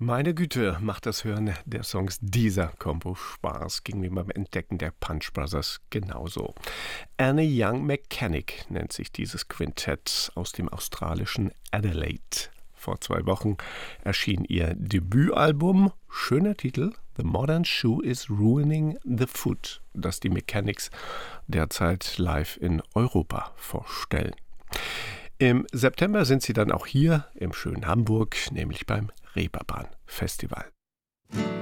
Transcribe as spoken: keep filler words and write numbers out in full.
Meine Güte, macht das Hören der Songs dieser Combo Spaß. Ging mir beim Entdecken der Punch Brothers genauso. Annie Young Mechanic nennt sich dieses Quintett aus dem australischen Adelaide. Vor zwei Wochen erschien ihr Debütalbum, schöner Titel, The Modern Shoe is Ruining the Foot, das die Mechanics derzeit live in Europa vorstellen. Im September sind sie dann auch hier im schönen Hamburg, nämlich beim Reeperbahn Festival.